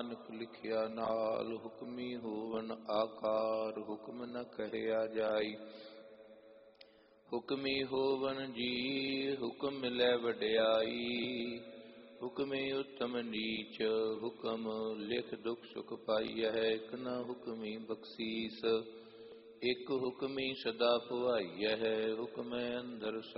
ਨਾਨਕ ਲਿਖਿਆ ਨਾਲ। ਹੁਕਮੀ ਹੋਵਨ ਆਕਾਰ ਹੁਕਮ ਨ ਕਹਿਆ ਜਾਈ। ਹੁਕਮੀ ਹੋਵਨ ਜੀ ਹੁਕਮ ਮਿਲੈ ਵਡਿਆਈ। ਹੁਕਮੀ ਉਤਮ ਨੀਚ ਹੁਕਮ ਲਿਖ ਦੁਖ ਸੁਖ ਪਾਈਐ। ਇਕ ਨ ਹੁਕਮੀ ਬਖਸੀਸ ਇਕ ਹੁਕਮੀ ਸਦਾ ਭਵਾਈਐ। ਹੁਕਮੈ ਅੰਦਰ